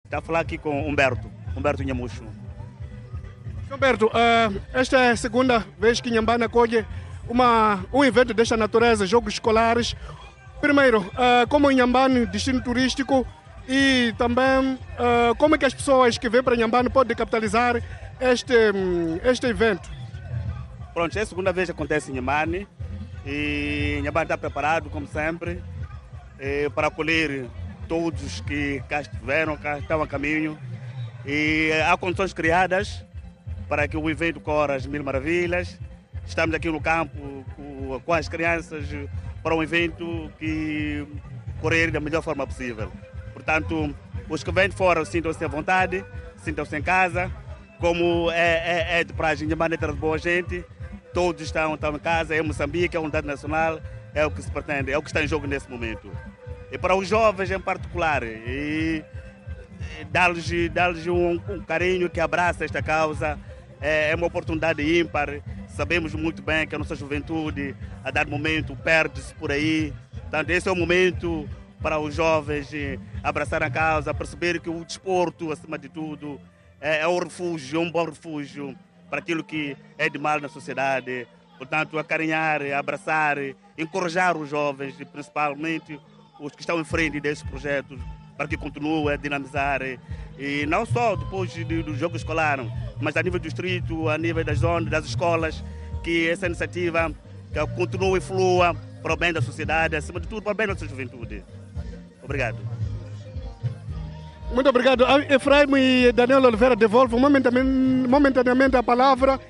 Está a falar aqui com Humberto Nhamucho. Humberto, esta é a segunda vez que Inhambane acolhe um evento desta natureza, jogos escolares. Primeiro, como Inhambane, destino turístico, e também como é que as pessoas que vêm para Inhambane podem capitalizar este evento? Pronto, é a segunda vez que acontece em Inhambane e Inhambane está preparado, como sempre, para acolher todos que cá estiveram, cá estão a caminho. E há condições criadas para que o evento corra às mil maravilhas. Estamos aqui no campo com as crianças para um evento que correr da melhor forma possível. Portanto, os que vêm de fora sintam-se à vontade, sintam-se em casa. Como é de praxe, Inhambane é de boa gente, todos estão em casa, é Moçambique, é a unidade nacional, é o que se pretende, é o que está em jogo nesse momento. E para os jovens em particular, e dar-lhes um carinho que abraça esta causa, é uma oportunidade ímpar. Sabemos muito bem que a nossa juventude, a dado momento, perde-se por aí. Portanto, esse é o momento para os jovens abraçar a causa, perceber que o desporto, acima de tudo, é um refúgio, um bom refúgio para aquilo que é de mal na sociedade. Portanto, acarinhar, abraçar, encorajar os jovens, principalmente os que estão em frente desses projetos, para que continuem a dinamizar. E não só depois do jogo escolar, mas a nível do distrito, a nível das zonas, das escolas, que essa iniciativa que continue e flua para o bem da sociedade, acima de tudo para o bem da nossa juventude. Obrigado. Muito obrigado. Efraim e Daniel Oliveira devolvo momentaneamente a palavra.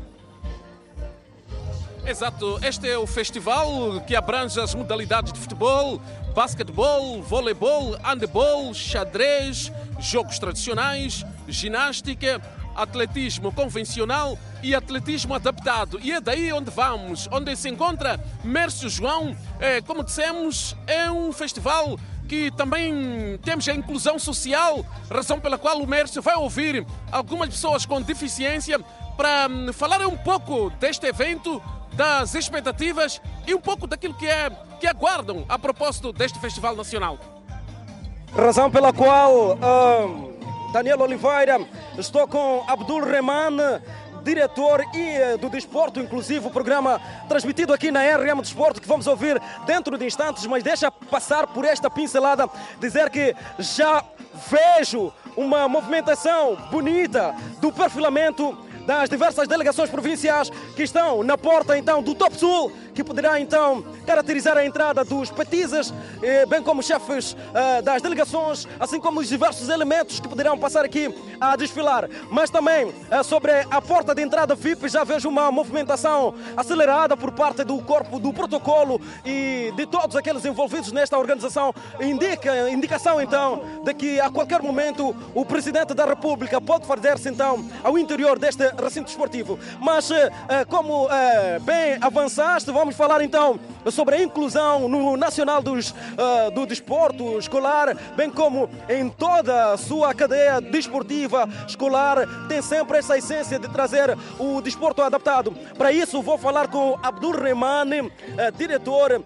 Exato, este é o festival que abrange as modalidades de futebol, basquetebol, voleibol, handebol, xadrez, jogos tradicionais, ginástica, atletismo convencional e atletismo adaptado. E é daí onde vamos, onde se encontra Mércio João. Como dissemos, é um festival que também temos a inclusão social, razão pela qual o Mércio vai ouvir algumas pessoas com deficiência para falar um pouco deste evento, das expectativas e um pouco daquilo que aguardam a propósito deste Festival Nacional. Razão pela qual, Daniel Oliveira, estou com Abdul Rehman, diretor do Desporto, inclusive o programa transmitido aqui na RM Desporto, que vamos ouvir dentro de instantes, mas deixa passar por esta pincelada, dizer que já vejo uma movimentação bonita do perfilamento das diversas delegações provinciais que estão na porta então do Top Sul, que poderá então caracterizar a entrada dos petizes, bem como chefes das delegações, assim como os diversos elementos que poderão passar aqui a desfilar. Mas também sobre a porta de entrada VIP já vejo uma movimentação acelerada por parte do corpo do protocolo e de todos aqueles envolvidos nesta organização. Indicação então de que a qualquer momento o Presidente da República pode fazer-se então ao interior deste recinto esportivo. Mas como bem avançaste, vamos falar então sobre a inclusão no Nacional do Desporto Escolar, bem como em toda a sua cadeia desportiva escolar, tem sempre essa essência de trazer o desporto adaptado. Para isso vou falar com Abdul Rehman, diretor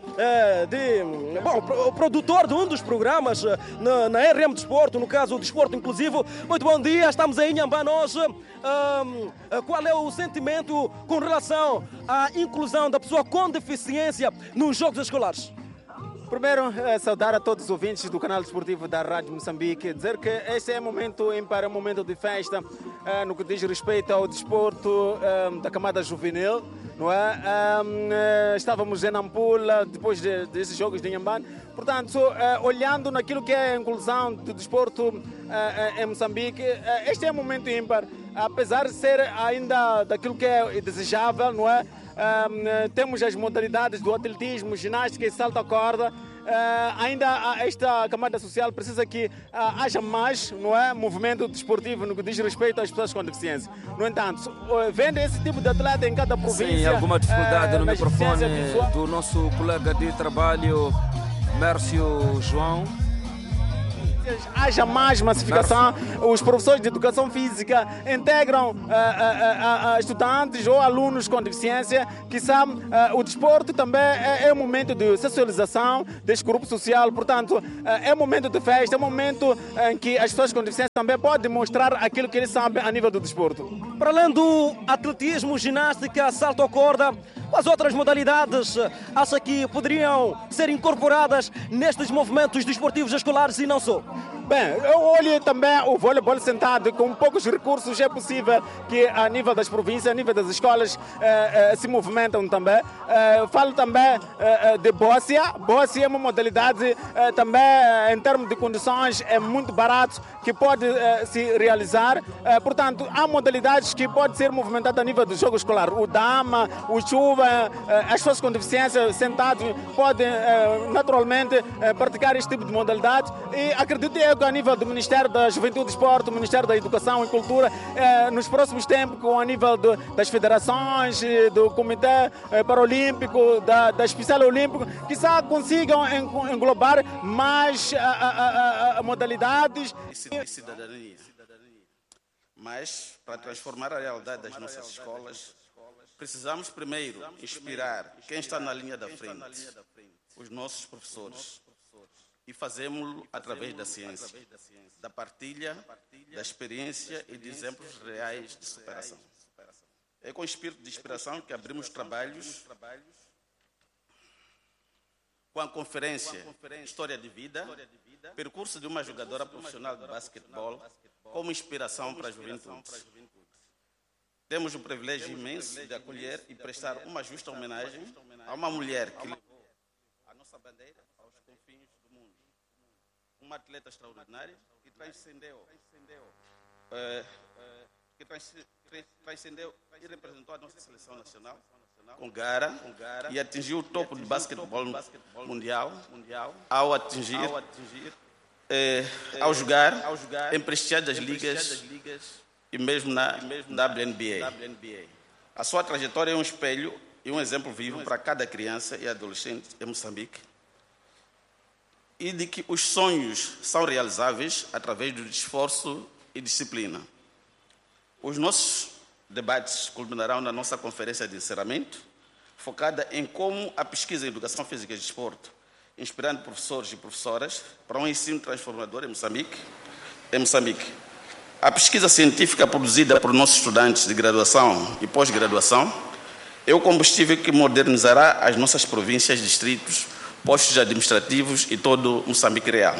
produtor de um dos programas na RM Desporto, no caso o Desporto Inclusivo. Muito bom dia, estamos em Inhambane hoje. Qual é o sentimento com relação à inclusão da pessoa com deficiência nos jogos escolares? Primeiro, saudar a todos os ouvintes do canal desportivo da Rádio Moçambique, dizer que este é um momento ímpar, um momento de festa no que diz respeito ao desporto da camada juvenil, não é? Estávamos em Nampula depois desses jogos de Inhambane, portanto, olhando naquilo que é a inclusão do desporto em Moçambique, este é um momento ímpar, apesar de ser ainda daquilo que é desejável, não é? Temos as modalidades do atletismo, ginástica e salto à corda. Ainda esta camada social precisa que haja mais, não é, movimento desportivo no que diz respeito às pessoas com deficiência. No entanto, vendo esse tipo de atleta em cada província... Sim, alguma dificuldade no microfone do nosso colega de trabalho, Mércio João. haja mais massificação. Os professores de educação física integram estudantes ou alunos com deficiência, que sabem, o desporto também é um momento de socialização, deste grupo social, portanto, é um momento de festa, é um momento em que as pessoas com deficiência também podem mostrar aquilo que eles sabem a nível do desporto. Para além do atletismo, ginástica, salto à corda, as outras modalidades acha que poderiam ser incorporadas nestes movimentos desportivos escolares e não só? Bem, eu olho também o voleibol sentado. Com poucos recursos é possível que a nível das províncias, a nível das escolas se movimentam também. Falo também de bóssia. Bóssia é uma modalidade também em termos de condições é muito barato, que pode se realizar. Portanto, há modalidades que podem ser movimentadas a nível do jogo escolar. O dama, o chuva, as pessoas com deficiência sentados podem naturalmente praticar este tipo de modalidade, e acredito que a nível do Ministério da Juventude e Desporto, do Ministério da Educação e Cultura, nos próximos tempos, com a nível das federações, do Comitê Paralímpico, da Especial Olímpico, quizá consigam englobar mais modalidades. De cidadania. Mas, para transformar a realidade das nossas escolas, precisamos primeiro inspirar quem está na linha da frente, os nossos professores. E fazemos-lo através da ciência, da partilha, da experiência e de exemplos reais de superação. É com espírito de inspiração que abrimos trabalhos com a conferência História de Vida, percurso de uma jogadora profissional de basquetebol, como inspiração para a juventude. Temos o privilégio imenso de acolher e prestar uma justa homenagem a uma mulher que levou a nossa bandeira aos confins do mundo. Uma atleta extraordinária que transcendeu e representou a nossa seleção nacional com Gara e atingiu o topo do basquetebol mundial ao jogar em prestigiadas ligas e mesmo na WNBA. A sua trajetória é um espelho e um exemplo vivo para cada criança e adolescente em Moçambique, e de que os sonhos são realizáveis através do esforço e disciplina. Os nossos debates culminarão na nossa conferência de encerramento, focada em como a pesquisa em educação física e desporto, inspirando professores e professoras para um ensino transformador em Moçambique. A pesquisa científica produzida por nossos estudantes de graduação e pós-graduação é o combustível que modernizará as nossas províncias, distritos, postos administrativos e todo Moçambique real.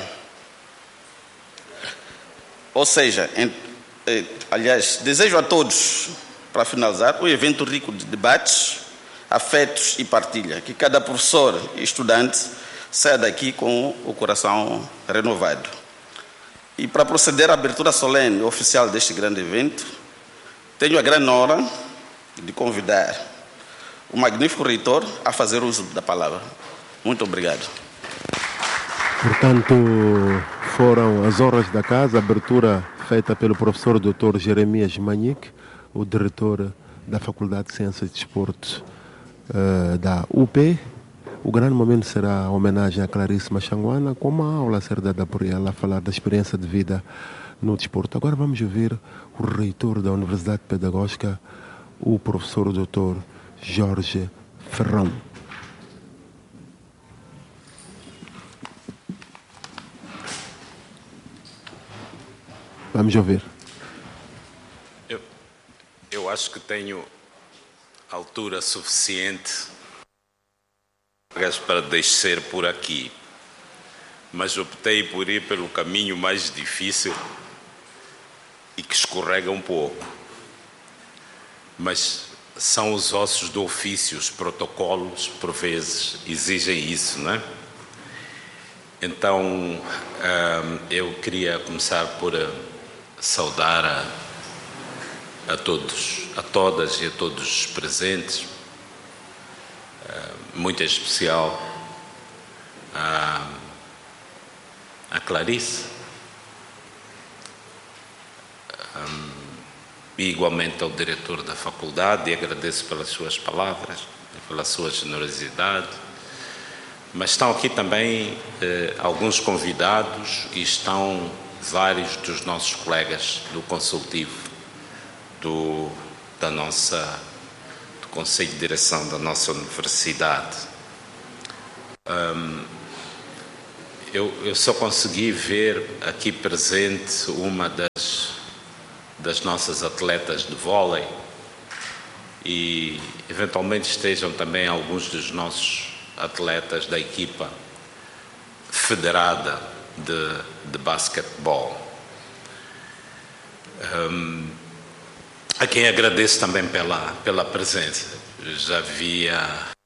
Ou seja, aliás, desejo a todos, para finalizar, um evento rico de debates, afetos e partilha, que cada professor e estudante saia daqui com o coração renovado. E para proceder à abertura solene e oficial deste grande evento, tenho a grande honra de convidar o magnífico reitor a fazer uso da palavra. Muito obrigado. Portanto, foram as honras da casa, a abertura feita pelo professor Dr. Jeremias Manique, o diretor da Faculdade de Ciências e Desporto da UP. O grande momento será a homenagem a Clarice Machanguana, com uma aula a ser dada por ela a falar da experiência de vida no desporto. Agora vamos ouvir o reitor da Universidade Pedagógica, o professor Dr. Jorge Ferrão. Vamos ouvir. Eu acho que tenho altura suficiente para descer por aqui, mas optei por ir pelo caminho mais difícil e que escorrega um pouco. Mas são os ossos do ofício, os protocolos, por vezes, exigem isso, não é? Então, eu queria começar por saudar a todos, a todas e a todos os presentes, muito em especial a Clarice, e igualmente ao diretor da faculdade, e agradeço pelas suas palavras e pela sua generosidade, Mas estão aqui também alguns convidados e estão vários dos nossos colegas do consultivo do Conselho de Direção da nossa universidade. Eu só consegui ver aqui presente uma das nossas atletas de vôlei e eventualmente estejam também alguns dos nossos atletas da equipa federada de basquetebol. A quem agradeço também pela presença. Já havia